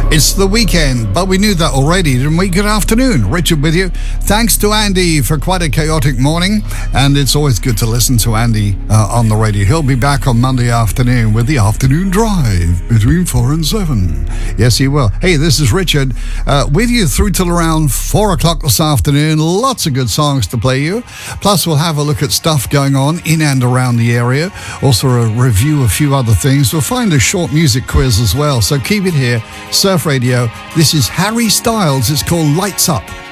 It's the weekend, but we knew that already, didn't we? Good afternoon. Richard with you. Thanks to Andy for quite a chaotic morning, and it's always good to listen to Andy on the radio. He'll be back on Monday afternoon with the afternoon drive between 4 and 7. Yes, he will. Hey, this is Richard with you through till around 4 o'clock this afternoon. Lots of good songs to play you. Plus, we'll have a look at stuff going on in and around the area. Also, a review of a few other things. We'll find a short music quiz as well, so keep it here. Surf Radio. This is Harry Styles. It's called Lights Up.